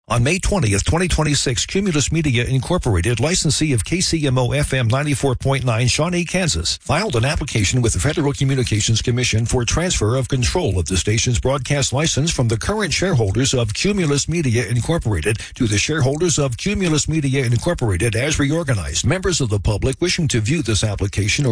On May 20th, 2026, Cumulus Media Incorporated, licensee of KCMO FM 94.9, Shawnee, Kansas, filed an application with the Federal Communications Commission for transfer of control of the station's broadcast license from the current shareholders of Cumulus Media Incorporated to the shareholders of Cumulus Media Incorporated as reorganized. Members of the public wishing to view this application or